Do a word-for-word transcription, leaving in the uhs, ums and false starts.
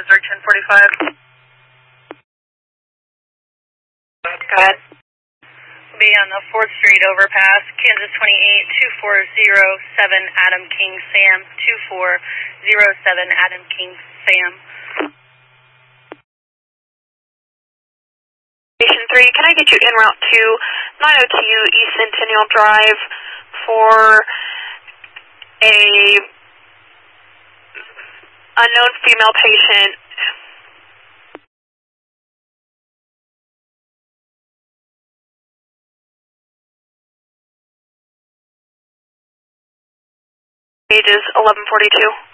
Zurich ten forty-five. Go ahead. Be on the fourth Street overpass, Kansas twenty-eight, two four zero seven Adam King Sam, two four zero seven Adam King Sam. Station three, can I get you en route to nine oh two East Centennial Drive for a unknown female patient? Ages eleven forty-two.